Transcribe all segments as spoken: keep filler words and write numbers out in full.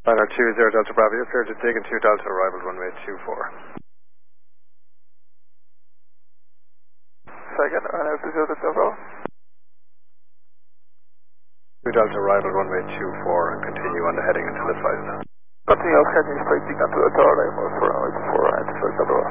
Liner two zero Delta Bravo, you clear to dig and two Delta arrival runway two four. Second, Liner two zero Delta Bravo. two Delta arrival runway two four and continue on the heading until advised. Continue heading straight dig until the tower level for runway two four and Delta Bravo.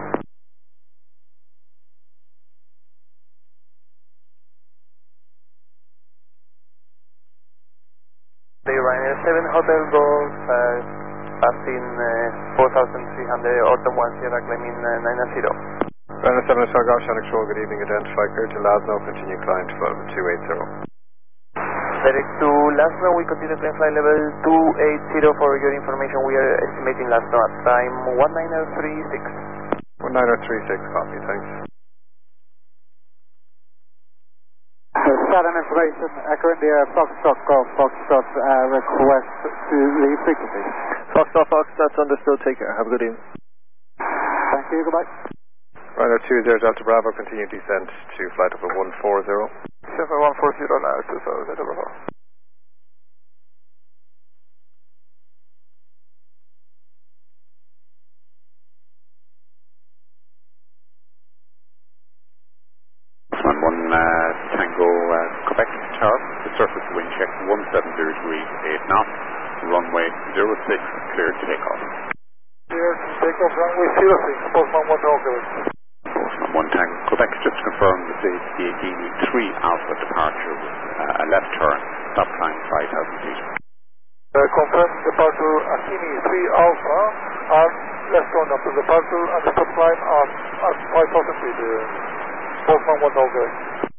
Ryanair seven Hotel Golf, uh, passing uh, four thousand three hundred, Orton one Sierra climbing uh, nine zero. Ryanair seven Hotel Golf, Shannon Control, good evening, identify clear to Lasno, continue climb twelve two eight zero. Direct to Lasno, we continue climb flight level two eight zero. For your information, we are estimating Lasno at time one nine three six. one nine three six, copy, thanks. Southern information, Echo India, Foxtrot Golf, Foxtrot, uh, request to leave frequency. Foxtrot, Foxtrot, understood, take care, have a good evening. Thank you, goodbye. Ryanair two zero Delta Bravo, continue descent to flight level one four zero. Seven one four zero, Ryanair two zero Delta Bravo. One uh, Tango uh, Quebec Tower, the surface wind check one seven zero degrees eight knots, runway zero six, clear to take off. Clear to take off runway zero six, Postman one Tango. Postman one Tango Quebec, just to confirm this is the Adini three Alpha departure with uh, a left turn, stop time five thousand feet. Uh, confirm departure Akini three Alpha and left turn after departure and stop climb at, at five thousand feet. Uh, Postman one Tango.